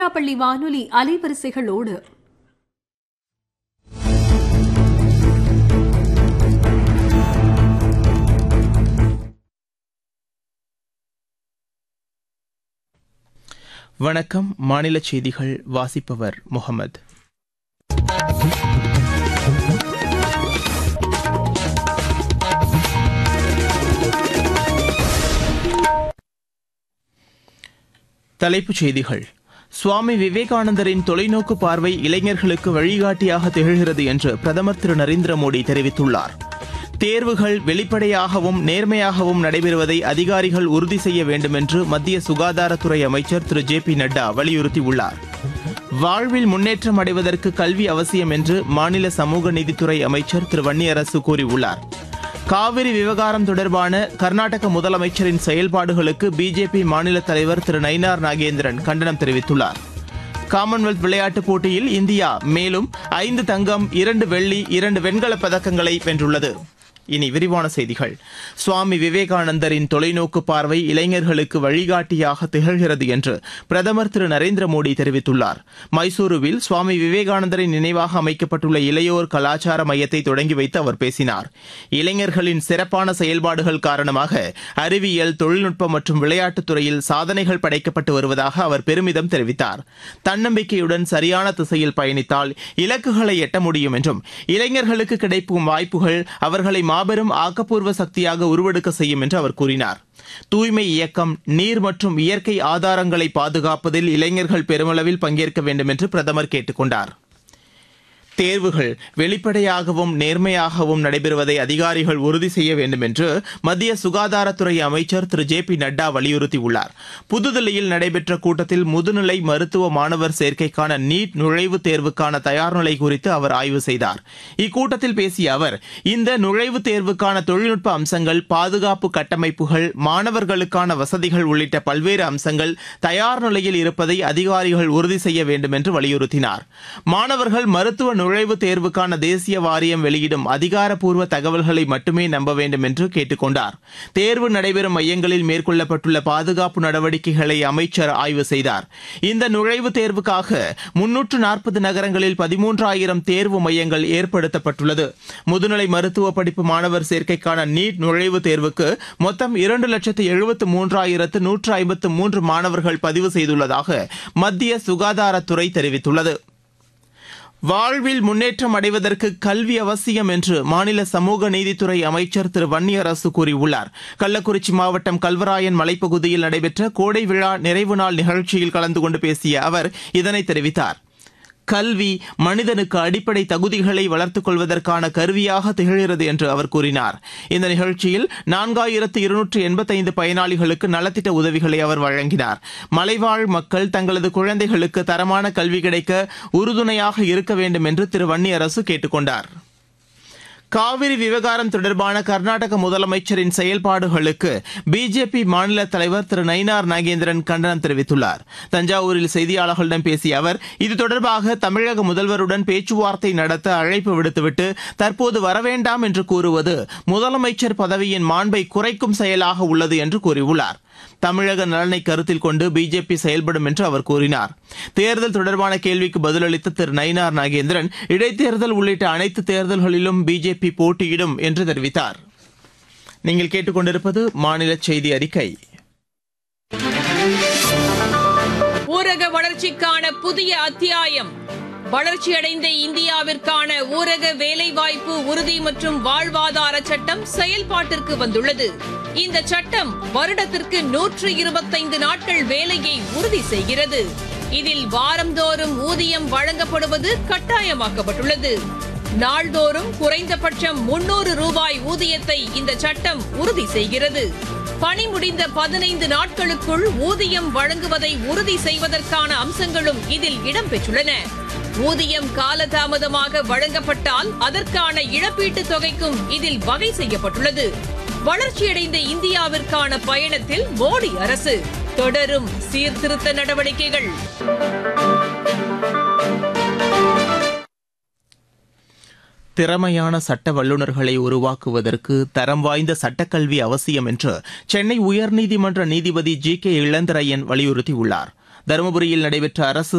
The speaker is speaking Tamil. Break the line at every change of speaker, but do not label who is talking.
பள்ளி வானொலி அலைவரிசைகளோடு
வணக்கம். மாநில செய்திகள் வாசிப்பவர் முகமது. தலைப்புச் செய்திகள். சுவாமி விவேகானந்தரின் தொலைநோக்கு பார்வை இளைஞர்களுக்கு வழிகாட்டியாக திகழ்கிறது என்று பிரதமர் திரு நரேந்திர மோடி தெரிவித்துள்ளார். தேர்வுகள் வெளிப்படையாகவும் நேர்மையாகவும் நடைபெறுவதை அதிகாரிகள் உறுதி செய்ய வேண்டும் என்று மத்திய சுகாதாரத்துறை அமைச்சர் திரு ஜே.பி. நட்டா வலியுறுத்தியுள்ளார். வாழ்வில் முன்னேற்றம் அடைவதற்கு கல்வி அவசியம் என்று மாநில சமூக நீதித்துறை அமைச்சர் திரு வன்னியரசு கூறியுள்ளார். காவிரி விவகாரம் தொடர்பான கர்நாடக முதலமைச்சரின் செயல்பாடுகளுக்கு பிஜேபி மாநில தலைவர் திரு நயினார் நாகேந்திரன் கண்டனம் தெரிவித்துள்ளார். காமன்வெல்த் விளையாட்டுப் போட்டியில் இந்தியா மேலும் 5 தங்கம், 2 வெள்ளி, 2 வெண்கலப் பதக்கங்களை வென்றுள்ளது. இனி விரிவான செய்திகள். சுவாமி விவேகானந்தரின் தொலைநோக்கு பார்வை இளைஞர்களுக்கு வழிகாட்டியாக திகழ்கிறது என்று பிரதமர் திரு நரேந்திர மோடி தெரிவித்துள்ளார். மைசூருவில் சுவாமி விவேகானந்தரின் நினைவாக அமைக்கப்பட்டுள்ள இளையோர் கலாச்சார மையத்தை தொடங்கி வைத்து அவர் பேசினார். இளைஞர்களின் சிறப்பான செயல்பாடுகள் காரணமாக அறிவியல், தொழில்நுட்பம் மற்றும் விளையாட்டுத் துறையில் சாதனைகள் படைக்கப்பட்டு வருவதாக அவர் பெருமிதம் தெரிவித்தார். தன்னம்பிக்கையுடன் சரியான திசையில் பயணித்தால் இலக்குகளை எட்ட முடியும் என்றும் இளைஞர்களுக்கு கிடைக்கும் வாய்ப்புகள் அவர்களை மாபெரும் ஆக்கப்பூர்வ சக்தியாக உருவெடுக்க செய்யும் என்று அவர் கூறினார். தூய்மை இயக்கம், நீர் மற்றும் இயற்கை ஆதாரங்களை பாதுகாப்பதில் இளைஞர்கள் பெருமளவில் பங்கேற்க வேண்டும் என்று பிரதமர் கேட்டுக் கொண்டார். தேர்வுகள் வெளிப்படையாகவும் நேர்மையாகவும் நடைபெறுவதை அதிகாரிகள் உறுதி செய்ய வேண்டும் என்று மத்திய சுகாதாரத்துறை அமைச்சர் திரு ஜே.பி. நட்டா வலியுறுத்தியுள்ளார். புதுதில்லியில் நடைபெற்ற கூட்டத்தில் முதுநிலை மருத்துவ மாணவர் சேர்க்கைக்கான நீட் நுழைவுத் தேர்வுக்கான தயார்நிலை குறித்து அவர் ஆய்வு செய்தார். இக்கூட்டத்தில் பேசிய அவர், இந்த நுழைவுத் தேர்வுக்கான தொழில்நுட்ப அம்சங்கள், பாதுகாப்பு கட்டமைப்புகள், மாணவர்களுக்கான வசதிகள் உள்ளிட்ட பல்வேறு அம்சங்கள் தயார் நிலையில் இருப்பதை அதிகாரிகள் உறுதி செய்ய வேண்டும் என்று வலியுறுத்தினார். மாணவர்கள் மருத்துவ நுழைவுத் தேர்வுக்கான தேசிய வாரியம் வெளியிடும் அதிகாரப்பூர்வ தகவல்களை மட்டுமே நம்ப வேண்டும் என்று கேட்டுக் கொண்டார். தேர்வு நடைபெறும் மையங்களில் மேற்கொள்ளப்பட்டுள்ள பாதுகாப்பு நடவடிக்கைகளை அமைச்சர் ஆய்வு செய்தார். இந்த நுழைவுத் தேர்வுக்காக 340 நகரங்களில் 13,000 தேர்வு மையங்கள் ஏற்படுத்தப்பட்டுள்ளது. முதுநிலை மருத்துவ படிப்பு மாணவர் சேர்க்கைக்கான நீட் நுழைவுத் தேர்வுக்கு மொத்தம் 2,73,153 மாணவர்கள் பதிவு செய்துள்ளதாக மத்திய சுகாதாரத்துறை தெரிவித்துள்ளது. வாழ்வில் முன்னேற்றம் அடைவதற்கு கல்வி அவசியம் என்று மாநில சமூக நீதித்துறை அமைச்சர் திரு வன்னியரசு கூறியுள்ளார். கள்ளக்குறிச்சி மாவட்டம் கல்வராயன் மலைப்பகுதியில் நடைபெற்ற கோடை விழா நிறைவு நாள் நிகழ்ச்சியில் கலந்து கொண்டு பேசிய அவர் இதனை தெரிவித்தார். கல்வி மனிதனுக்கு அடிப்படை தகுதிகளை வளர்த்துக் கொள்வதற்கான கருவியாக திகழ்கிறது என்று அவர் கூறினார். இந்த நிகழ்ச்சியில் 4,285 பயனாளிகளுக்கு நலத்திட்ட உதவிகளை அவர் வழங்கினார். மலைவாழ் மக்கள் தங்களது குழந்தைகளுக்கு தரமான கல்வி கிடைக்க உறுதுணையாக இருக்க வேண்டும் என்று திரு வன்னியரசு கேட்டுக் கொண்டார். காவிரி விவகாரம் தொடர்பான கர்நாடக முதலமைச்சரின் செயல்பாடுகளுக்கு பிஜேபி மாநில தலைவர் திரு நயினார் நாகேந்திரன் கண்டனம் தெரிவித்துள்ளார். தஞ்சாவூரில் செய்தியாளர்களிடம் பேசிய அவர், இது தொடர்பாக தமிழக முதல்வருடன் பேச்சுவார்த்தை நடத்த அழைப்பு விடுத்துவிட்டு தற்போது வரவேண்டாம் என்று கூறுவது முதலமைச்சர் பதவியின் மாண்பை குறைக்கும் செயலாக உள்ளது என்று கூறியுள்ளார். தமிழக நலனை கருத்தில் கொண்டு பிஜேபி செயல்படும் என்று அவர் கூறினார். தேர்தல் தொடர்பான கேள்விக்கு பதிலளித்த திரு நயினார் நாகேந்திரன், இடைத்தேர்தல் உள்ளிட்ட அனைத்து தேர்தல்களிலும் பிஜேபி போட்டியிடும் என்று தெரிவித்தார். நீங்கள் கேட்டுக்கொண்டிருப்பது மாநில செய்தி அறிக்கை.
ஊரக வளர்ச்சிக்கான புதிய அத்தியாயம். வளர்ச்சியடைந்த இந்தியாவிற்கான ஊரக வேலைவாய்ப்பு உறுதி மற்றும் வாழ்வாதார சட்டம் செயல்பாட்டிற்கு வந்துள்ளது. இந்த சட்டம் வருடத்திற்கு 125 நாட்கள் வேலையை உறுதி செய்கிறது. இதில் வாரந்தோறும் ஊதியம் வழங்கப்படுவது கட்டாயமாக்கப்பட்டுள்ளது. நாள்தோறும் குறைந்தபட்சம் 300 ரூபாய் ஊதியத்தை இந்த சட்டம் உறுதி செய்கிறது. பணி முடிந்த 15 நாட்களுக்குள் ஊதியம் வழங்குவதை உறுதி செய்வதற்கான அம்சங்களும் இதில் இடம்பெற்றுள்ளன. ஊதியம் காலதாமதமாக வழங்கப்பட்டால் அதற்கான இழப்பீட்டுத் தொகைக்கும் இதில் வகை செய்யப்பட்டுள்ளது. வளர்ச்சியடைந்த இந்தியாவிற்கான பயணத்தில் மோடி அரசு தொடரும் சீர்திருத்த நடவடிக்கைகள்.
திறமையான சட்ட வல்லுநர்களை உருவாக்குவதற்கு தரம் வாய்ந்த சட்டக்கல்வி அவசியம் என்று சென்னை உயர்நீதிமன்ற நீதிபதி ஜி.கே. இளந்திரையன் வலியுறுத்தியுள்ளார். தருமபுரியில் நடைபெற்ற அரசு